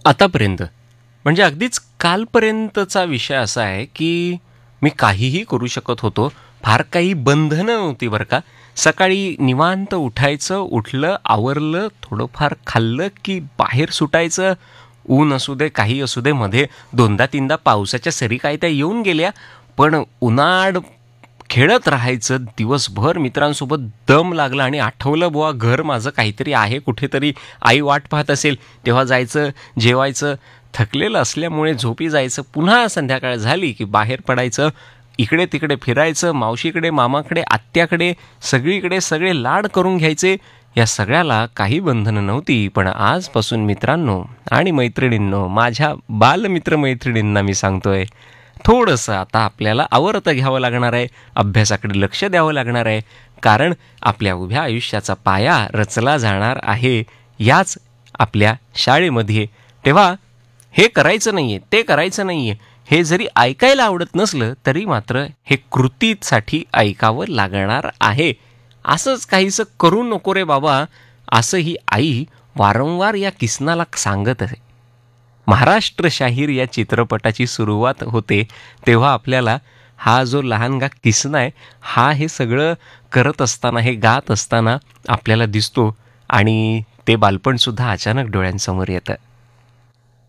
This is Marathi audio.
आतापर्यंत म्हणजे अगदीच कालपर्यंतचा विषय असा आहे की मी काहीही करू शकत होतो. फार काही बंधनं नव्हती बरं का. सकाळी निवांत उठायचं, उठलं, आवरलं, थोडंफार खाल्लं की बाहेर सुटायचं. ऊन असू दे, काही असू दे, मध्ये दोनदा तीनदा पावसाच्या सरी काय त्या येऊन गेल्या, पण उन्हाळ खेळत राहायचं दिवसभर. मित्रांसोबत दम लागला आणि आठवलं बुवा घर माझं काहीतरी आहे कुठेतरी, आई वाट पाहत असेल, तेव्हा जायचं, जेवायचं, थकलेलं असल्यामुळे झोपी जायचं. पुन्हा संध्याकाळ झाली की बाहेर पडायचं, इकडे तिकडे फिरायचं, मावशीकडे, मामाकडे, आत्याकडे, सगळीकडे सगळे लाड करून घ्यायचे. या सगळ्याला काही बंधनं नव्हती. पण आजपासून मित्रांनो आणि मैत्रिणींनो, माझ्या बालमित्रमैत्रिणींना मी सांगतोय, थोडंसं आता आपल्याला आवर्त घ्यावं लागणार आहे, अभ्यासाकडे लक्ष द्यावं लागणार आहे. कारण आपल्या उभ्या आयुष्याचा पाया रचला जाणार आहे याच आपल्या शाळेमध्ये. तेव्हा हे करायचं नाही आहे, ते करायचं नाही आहे, हे जरी ऐकायला आवडत नसलं तरी मात्र हे कृतीसाठी ऐकावं लागणार आहे. असंच काहीसं करू नको रे बाबा, असं ही आई वारंवार या किसनाला सांगत आहे. महाराष्ट्र शाहीर या चित्रपटाची सुरुवात होते तेव्हा आपल्याला हा जो लहानगा किसना आहे, हा हे सगळं करत असताना, हे गात असताना आपल्याला दिसतो आणि ते बालपणसुद्धा अचानक डोळ्यांसमोर येतं.